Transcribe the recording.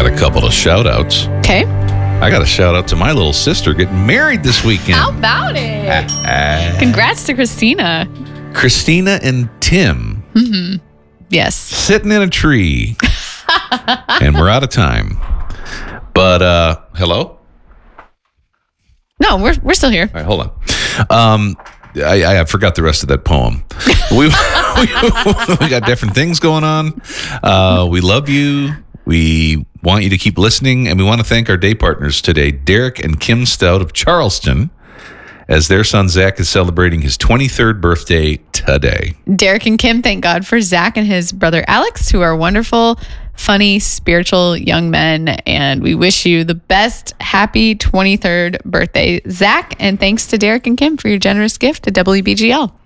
got a couple of shout outs. Okay. I got a shout out to my little sister getting married this weekend. How about it? Congrats to Christina. Christina and Tim. Yes. Sitting in a tree. And we're out of time. But, hello? No, we're still here. All right, hold on. I forgot the rest of that poem. We got different things going on. We love you. We want you to keep listening, and we want to thank our day partners today, Derek and Kim Stout of Charleston, as their son Zach is celebrating his 23rd birthday today. Derek and Kim, thank God for Zach and his brother Alex, who are wonderful, funny, spiritual young men, and we wish you the best. Happy 23rd birthday, Zach, and thanks to Derek and Kim for your generous gift to WBGL.